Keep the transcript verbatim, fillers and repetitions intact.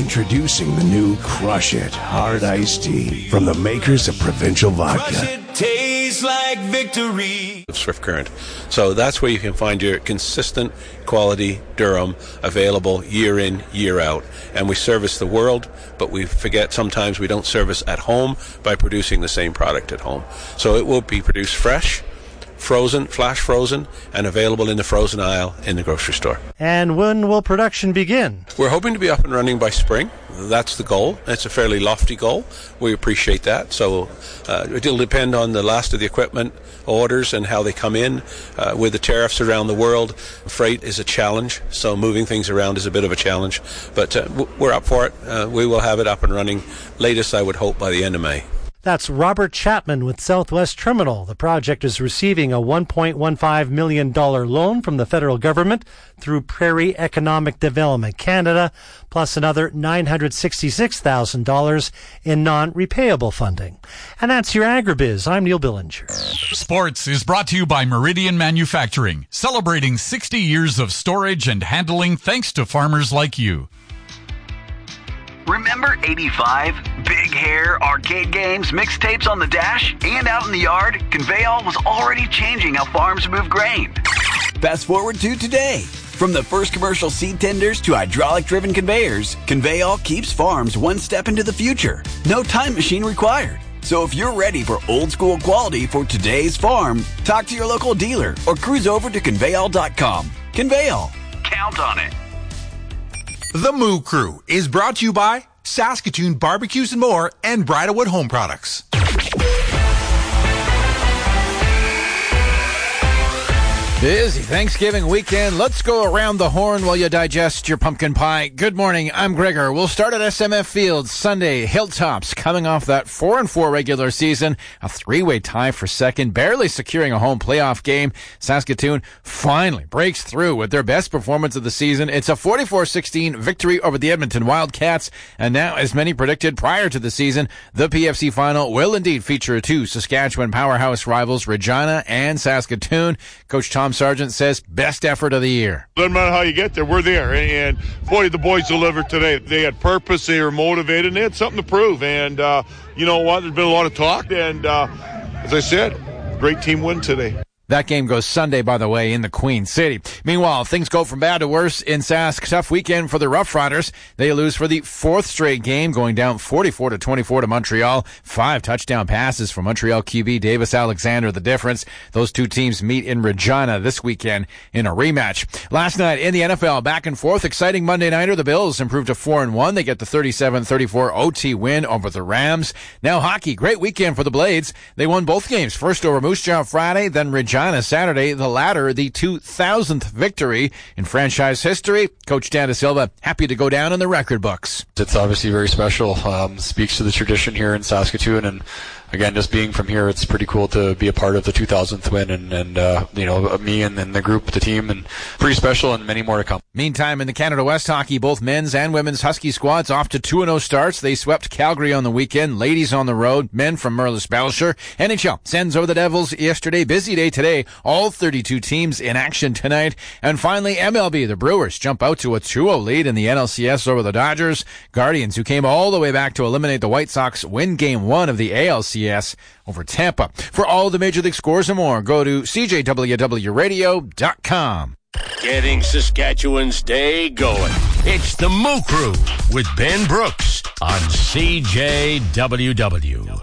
Introducing the new Crush It Hard Iced Tea from the makers of Provincial Vodka. Crush it, tastes like victory. Swift Current. So that's where you can find your consistent quality Durham available year in, year out. And we service the world, but we forget sometimes we don't service at home by producing the same product at home. So it will be produced fresh, frozen, flash frozen, and available in the frozen aisle in the grocery store. And when will production begin? We're hoping to be up and running by spring. That's the goal. It's a fairly lofty goal. We appreciate that. So uh, it'll depend on the last of the equipment orders and how they come in. Uh, with the tariffs around the world, freight is a challenge, so moving things around is a bit of a challenge. But uh, we're up for it. Uh, we will have it up and running latest, I would hope, by the end of May. That's Robert Chapman with Southwest Terminal. The project is receiving a one point one five million dollars loan from the federal government through Prairie Economic Development Canada, plus another nine hundred sixty-six thousand dollars in non-repayable funding. And that's your Agribiz. I'm Neil Billinger. Sports is brought to you by Meridian Manufacturing, celebrating sixty years of storage and handling thanks to farmers like you. Remember eighty-five? Big hair, arcade games, mixtapes on the dash, and out in the yard? Conveyall was already changing how farms move grain. Fast forward to today. From the first commercial seed tenders to hydraulic-driven conveyors, Conveyall keeps farms one step into the future. No time machine required. So if you're ready for old-school quality for today's farm, talk to your local dealer or cruise over to conveyall dot com. Conveyall. Count on it. The Moo Crew is brought to you by Saskatoon Barbecues and More and Bridalwood Home Products. Busy Thanksgiving weekend. Let's go around the horn while you digest your pumpkin pie. Good morning. I'm Gregor. We'll start at S M F Field Sunday. Hilltops coming off that four and four regular season. A three-way tie for second, barely securing a home playoff game. Saskatoon finally breaks through with their best performance of the season. It's a forty-four sixteen victory over the Edmonton Wildcats. And now, as many predicted prior to the season, the P F C final will indeed feature two Saskatchewan powerhouse rivals, Regina and Saskatoon. Coach Tom Sargent says best effort of the year. Doesn't matter how you get there, we're there. And, and boy, the boys delivered today. They had purpose, they were motivated, and they had something to prove. And uh, you know what? There's been a lot of talk. And uh, as I said, great team win today. That game goes Sunday, by the way, in the Queen City. Meanwhile, things go from bad to worse in Sask. Tough weekend for the Rough Riders. They lose for the fourth straight game, going down forty-four to twenty-four to Montreal. Five touchdown passes from Montreal Q B Davis Alexander, the difference. Those two teams meet in Regina this weekend in a rematch. Last night in the N F L, back and forth, exciting Monday nighter. The Bills improved to four and one. They get the thirty-seven thirty-four O T win over the Rams. Now hockey, great weekend for the Blades. They won both games. First over Moose Jaw Friday, then Regina Saturday, the latter the two thousandth victory in franchise history. Coach Dan Da Silva happy to go down in the record books. It's obviously very special. Um, speaks to the tradition here in Saskatoon, and again, just being from here, it's pretty cool to be a part of the two thousandth win, and, and uh, you know, me and, and the group, the team, and pretty special, and many more to come. Meantime, in the Canada West hockey, both men's and women's Husky squads off to two and oh starts. They swept Calgary on the weekend, ladies on the road, men from Merlis Belcher. N H L sends over the Devils yesterday. Busy day today. All thirty-two teams in action tonight. And finally, M L B, the Brewers jump out to a two oh lead in the N L C S over the Dodgers. Guardians, who came all the way back to eliminate the White Sox, win game one of the A L C S over Tampa. For all the Major League scores and more, go to C J W W radio dot com. Getting Saskatchewan's day going. It's the Moo Crew with Ben Brooks on C J W W.